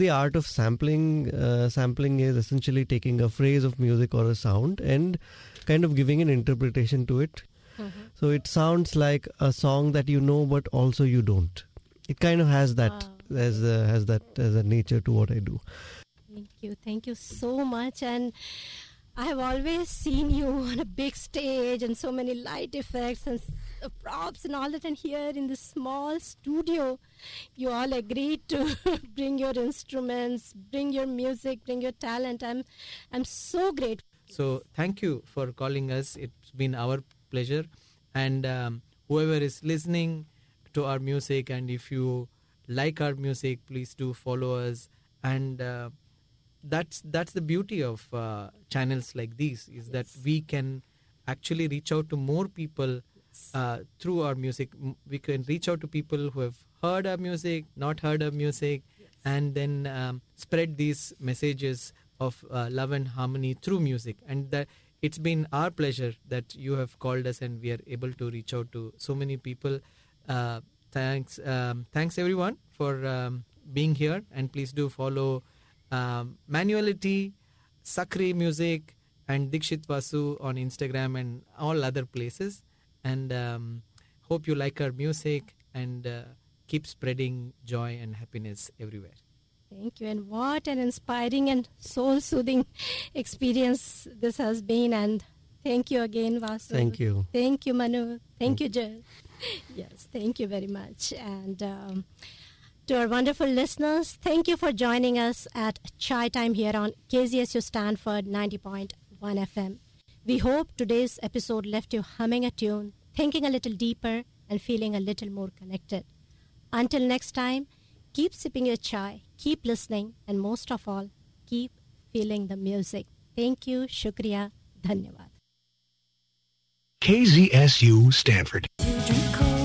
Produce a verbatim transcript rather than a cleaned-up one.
the art of sampling. Uh, sampling is essentially taking a phrase of music or a sound and kind of giving an interpretation to it. Mm-hmm. So it sounds like a song that you know, but also you don't. It kind of has that wow. as a, has that as a nature to what I do. Thank you, thank you so much. And I have always seen you on a big stage and so many light effects and uh, props and all that. And here in this small studio, you all agreed to bring your instruments, bring your music, bring your talent. I'm, I'm so grateful. So thank you for calling us. It's been our pleasure. And um, whoever is listening to our music, and if you like our music, please do follow us. And uh, that's that's the beauty of uh, channels like these, is yes. that we can actually reach out to more people uh, through our music. We can reach out to people who have heard our music, not heard our music, yes. and then um, spread these messages of uh, love and harmony through music. And that it's been our pleasure that you have called us and we are able to reach out to so many people. Uh, thanks, um, thanks everyone for um, being here, and please do follow um, Manuality, Sakri Music, and Dikshit Vasu on Instagram and all other places. And um, hope you like our music, and uh, keep spreading joy and happiness everywhere. Thank you. And what an inspiring and soul-soothing experience this has been. And thank you again, Vasu. Thank you. Thank you, Manu. Thank you, Joel. Yes, thank you very much. And um, to our wonderful listeners, thank you for joining us at Chai Time here on K Z S U Stanford ninety point one F M. We hope today's episode left you humming a tune, thinking a little deeper, and feeling a little more connected. Until next time, keep sipping your chai, keep listening, and most of all, keep feeling the music. Thank you, shukriya, dhanyawad. K Z S U Stanford.